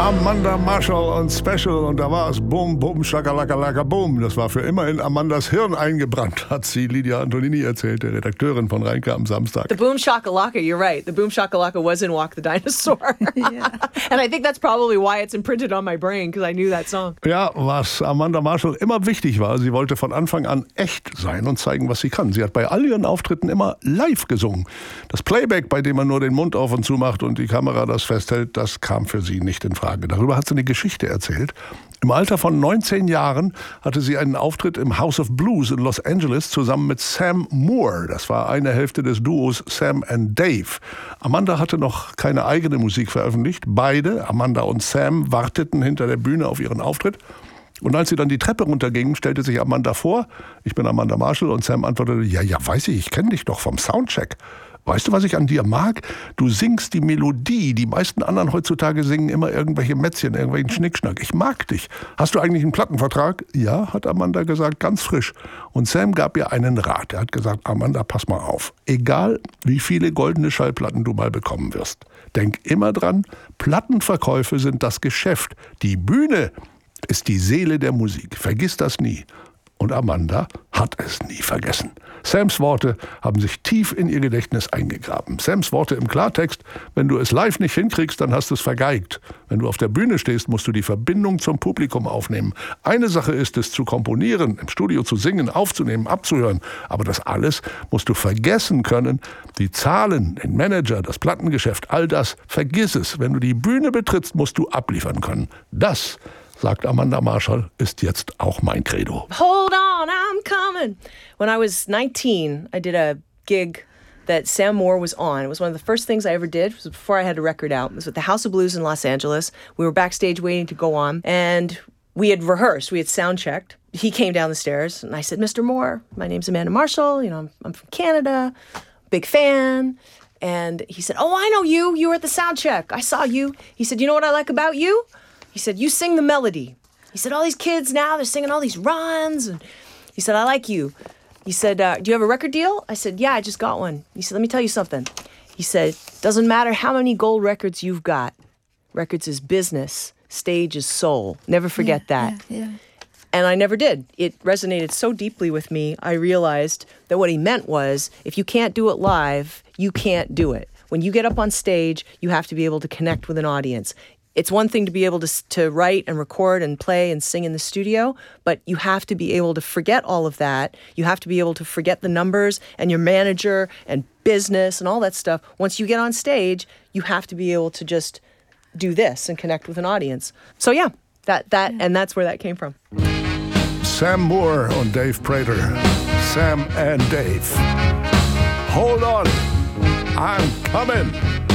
Amanda Marshall und Special, und da war es Bum, Bum, Schakalaka, Bum. Das war für immer in Amandas Hirn eingebrannt, hat sie Lydia Antonini erzählt, der Redakteurin von Reinke am Samstag. The Boom Shakalaka, you're right. The Boom Shakalaka was in Walk the Dinosaur. Yeah. And I think that's probably why it's imprinted on my brain, because I knew that song. Ja, was Amanda Marshall immer wichtig war, sie wollte von Anfang an echt sein und zeigen, was sie kann. Sie hat bei all ihren Auftritten immer live gesungen. Das Playback, bei dem man nur den Mund auf und zu macht und die Kamera das festhält, das kam für sie nicht in Frage. Darüber hat sie eine Geschichte erzählt. Im Alter von 19 Jahren hatte sie einen Auftritt im House of Blues in Los Angeles zusammen mit Sam Moore. Das war eine Hälfte des Duos Sam and Dave. Amanda hatte noch keine eigene Musik veröffentlicht. Beide, Amanda und Sam, warteten hinter der Bühne auf ihren Auftritt. Und als sie dann die Treppe runtergingen, stellte sich Amanda vor, ich bin Amanda Marshall, und Sam antwortete, ja, weiß ich kenne dich doch vom Soundcheck. Weißt du, was ich an dir mag? Du singst die Melodie. Die meisten anderen heutzutage singen immer irgendwelche Mätzchen, irgendwelchen Schnickschnack. Ich mag dich. Hast du eigentlich einen Plattenvertrag? Ja, hat Amanda gesagt, ganz frisch. Und Sam gab ihr einen Rat. Er hat gesagt, Amanda, pass mal auf. Egal, wie viele goldene Schallplatten du mal bekommen wirst. Denk immer dran, Plattenverkäufe sind das Geschäft. Die Bühne ist die Seele der Musik. Vergiss das nie. Und Amanda hat es nie vergessen. Sams Worte haben sich tief in ihr Gedächtnis eingegraben. Sams Worte im Klartext: Wenn du es live nicht hinkriegst, dann hast du es vergeigt. Wenn du auf der Bühne stehst, musst du die Verbindung zum Publikum aufnehmen. Eine Sache ist es, zu komponieren, im Studio zu singen, aufzunehmen, abzuhören. Aber das alles musst du vergessen können. Die Zahlen, den Manager, das Plattengeschäft, all das, vergiss es. Wenn du die Bühne betrittst, musst du abliefern können. Das, sagt Amanda Marshall, ist jetzt auch mein Credo. Hold on, I'm coming. When I was 19, I did a gig that Sam Moore was on. It was one of the first things I ever did. It was before I had a record out. It was at the House of Blues in Los Angeles. We were backstage waiting to go on, and we had rehearsed. We had sound checked. He came down the stairs, and I said, Mr. Moore, my name's Amanda Marshall. You know, I'm from Canada, big fan. And he said, oh, I know you. You were at the sound check. I saw you. He said, you know what I like about you? He said, you sing the melody. He said, all these kids now, they're singing all these runs. And he said, I like you. He said, do you have a record deal? I said, yeah, I just got one. He said, let me tell you something. He said, doesn't matter how many gold records you've got. Records is business. Stage is soul. Never forget that. Yeah. And I never did. It resonated so deeply with me, I realized that what he meant was, if you can't do it live, you can't do it. When you get up on stage, you have to be able to connect with an audience. It's one thing to be able to write and record and play and sing in the studio, but you have to be able to forget all of that. You have to be able to forget the numbers and your manager and business and all that stuff. Once you get on stage, you have to be able to just do this and connect with an audience. So yeah, and that's where that came from. Sam Moore und Dave Prater. Sam and Dave. Hold on, I'm coming.